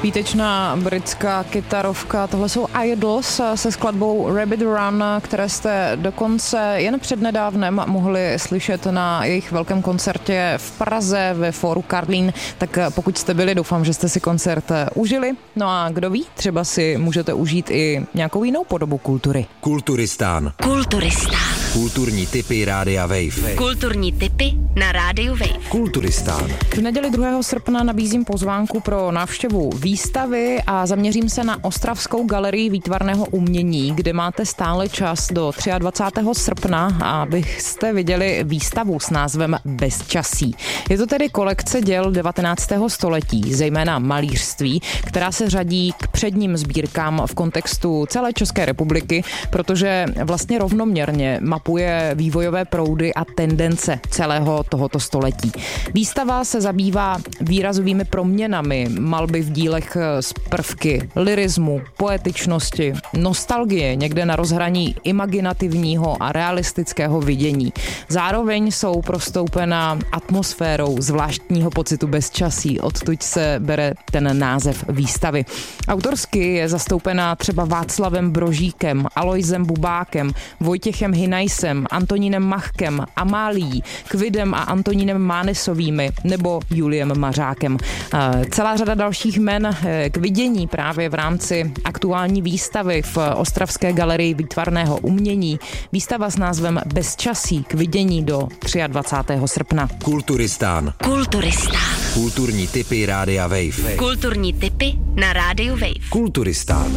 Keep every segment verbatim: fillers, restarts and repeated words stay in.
Výtečná britská kytarovka, tohle jsou Idols se skladbou Rabbit Run, které jste dokonce jen přednedávnem mohli slyšet na jejich velkém koncertě v Praze ve Fóru Karlín, tak pokud jste byli, doufám, že jste si koncert užili. No a kdo ví, třeba si můžete užít i nějakou jinou podobu kultury. Kulturistán. Kulturistán. Kulturní tipy Rádia Wave. Kulturní tipy na Rádiu Wave. Kulturistán. V neděli druhého srpna nabízím pozvánku pro návštěvu výstavy a zaměřím se na Ostravskou galerii výtvarného umění, kde máte stále čas do dvacátého třetího srpna, abyste viděli výstavu s názvem Bezčasí. Je to tedy kolekce děl devatenáctého století, zejména malířství, která se řadí k předním sbírkám v kontextu celé České republiky, protože vlastně rovnoměrně mapuje vývojové proudy a tendence celého tohoto století. Výstava se zabývá výrazovými proměnami malby v dílech z prvky lirismu, poetičnosti, nostalgie, někde na rozhraní imaginativního a realistického vidění. Zároveň jsou prostoupena atmosférou zvláštního pocitu bezčasí, odtud se bere ten název výstavy. Autorsky je zastoupena třeba Václavem Brožíkem, Alojzem Bubákem, Vojtěchem Hinajsem, Antonínem Machkem, Amálií, Kvidem a Antonínem Mánesovými nebo Juliem Mařákem. Celá řada dalších jmen k vidění právě v rámci aktuální výstavy v Ostravské galerii výtvarného umění. Výstava s názvem Bezčasí k vidění do dvacátého třetího srpna. Kulturistán. Kulturistán. Kulturní tipy Rádia Wave. Kulturní tipy na Rádiu Wave. Kulturistán.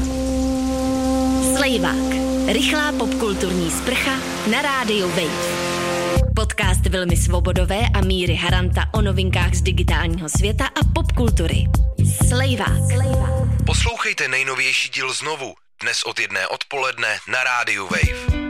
Slejvák. Rychlá popkulturní sprcha na Rádiu Wave. Podcast Vilmy Svobodové a Míry Haranta o novinkách z digitálního světa a popkultury. Slejvák. Poslouchejte nejnovější díl znovu dnes od jedné odpoledne na Rádiu Wave.